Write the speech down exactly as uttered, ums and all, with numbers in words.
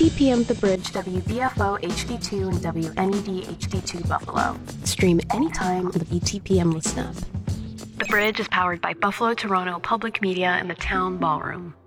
T P M The Bridge, W B F O H D two and W N E D H D two Buffalo. Stream anytime on the B T P M Listen App. The Bridge is powered by Buffalo Toronto Public Media and the Town Ballroom.